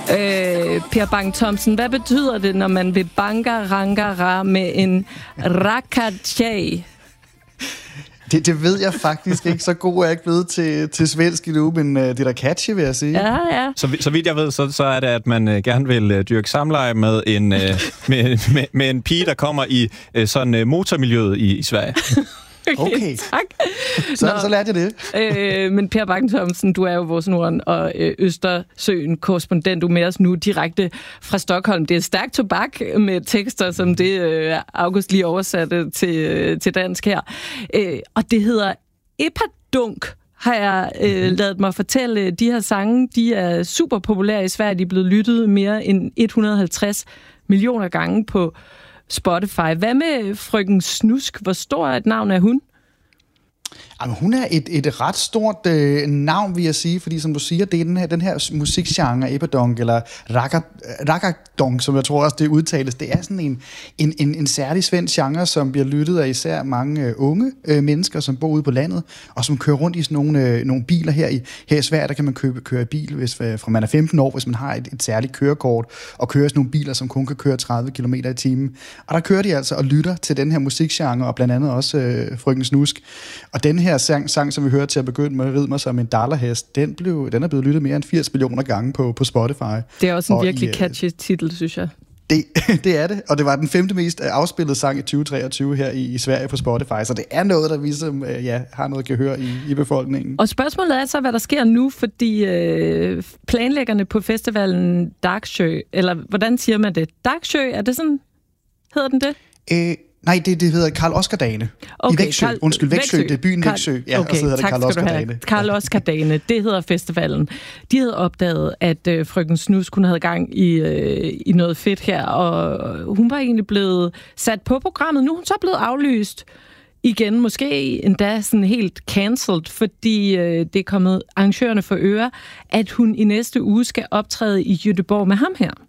Per Bang-Thomsen, hvad betyder det, når man vil bangarangara med en rakachay? Det ved jeg faktisk ikke. Så god er jeg ikke blevet til svensk endnu, men det er da catchy, vil jeg sige. Ja. Så vidt jeg ved, så er det, at man gerne vil dyrke samleje med en, med en pige, der kommer i sådan motormiljøet i Sverige. Okay. Tak. Så lærte jeg det. Men Per Bang-Thomsen, du er jo vores Norden og Østersøen-korrespondent. Du er med os nu direkte fra Stockholm. Det er stærkt tobak med tekster, som det August lige oversatte til dansk her. Og det hedder Epadunk, har jeg ladet mig fortælle. De her sange, de er super populære i Sverige. De er blevet lyttet mere end 150 millioner gange på Spotify. Hvad med Frøken Snusk? Hvor stor et navn er hun? Jamen, hun er et ret stort navn, vil jeg sige, fordi som du siger, det er den her musikgenre, epadunk, eller rakadunk, som jeg tror også det udtales. Det er sådan en særlig svensk genre, som bliver lyttet af især mange unge mennesker, som bor ude på landet, og som kører rundt i sådan nogle biler her i Sverige. Der kan man køre i bil, fra man er 15 år, hvis man har et særligt kørekort, og kører sådan nogle biler, som kun kan køre 30 km i timen. Og der kører de altså og lytter til den her musikgenre, og blandt andet også Frøken Snusk. Og den her sang, som vi hørte til at begynde med, Rid mig som en dallerhest, den er blevet lyttet mere end 80 millioner gange på Spotify. Det er også en virkelig catchy titel, synes jeg. Det er det, og det var den 5. mest afspillede sang i 2023 her i Sverige på Spotify, så det er noget, der ligesom, har noget gehør i befolkningen. Og spørgsmålet er så, hvad der sker nu, fordi planlæggerne på festivalen Darksjö, eller hvordan siger man det? Darksjö, er det sådan, hedder den det? Nej, det hedder Karl Oskar-dagene. Okay, i Växjö. Växjö, det er byen Växjö. Ja, okay, og så hedder det Karl Oskar-dagene. Karl Oskar-dagene, det hedder festivalen. De havde opdaget, at Frøken Snusk, hun havde gang i noget fedt her, og hun var egentlig blevet sat på programmet. Nu er hun så blevet aflyst igen, måske endda sådan helt cancelled, fordi det er kommet arrangørerne for øre, at hun i næste uge skal optræde i Göteborg med ham her.